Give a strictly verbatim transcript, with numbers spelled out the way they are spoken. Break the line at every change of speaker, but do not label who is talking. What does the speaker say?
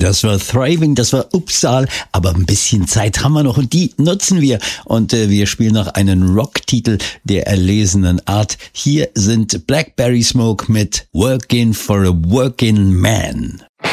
Das war Thriving, das war Upsal, aber ein bisschen Zeit haben wir noch und die nutzen wir. Und äh, wir spielen noch einen Rocktitel der erlesenen Art. Hier sind Blackberry Smoke mit Workin' for a Workin' Man.